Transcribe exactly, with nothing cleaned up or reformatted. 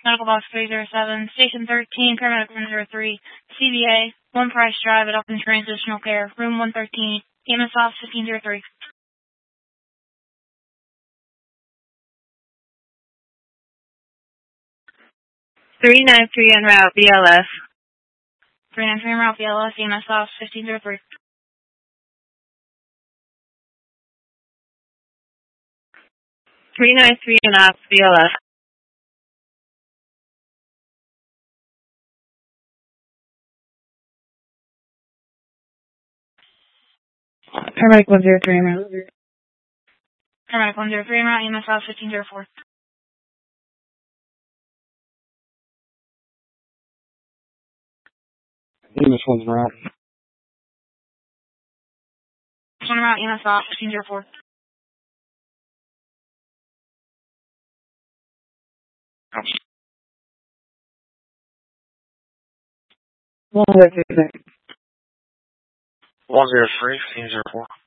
Medical Box three zero seven, Station thirteen, Paramedic one zero three, C B A, one Price Drive, Adult and Transitional Care, Room one thirteen, E M S Office fifteen oh three. three nine three en route, B L S. three nine three en route, B L S, E M S Office fifteen oh three. three nine three en ops, B L S. Paramedic one zero three en route. Paramedic one zero three en route, E M S Office fifteen oh four. E M S one's en route. one en route, E M S Office fifteen oh four. one zero three. one zero three, fifteen oh four.